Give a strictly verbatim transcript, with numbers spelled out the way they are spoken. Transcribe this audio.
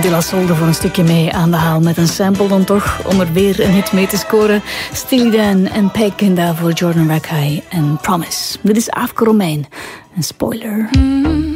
De La Soul er voor een stukje mee aan de haal met een sample dan toch, om er weer een hit mee te scoren. Steely Dan en Peck en daarvoor Jordan Rakei en Promise. Dit is Afro Romein, een spoiler. Mm-hmm.